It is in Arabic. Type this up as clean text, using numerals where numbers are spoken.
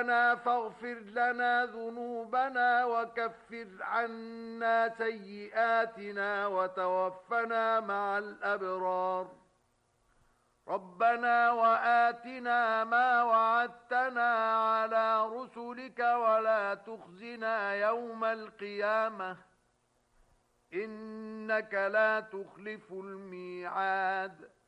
ربنا فاغفر لنا ذنوبنا وكفر عنا سيئاتنا وتوفنا مع الأبرار ربنا وآتنا ما وعدتنا على رسلك ولا تخزنا يوم القيامة إنك لا تخلف الميعاد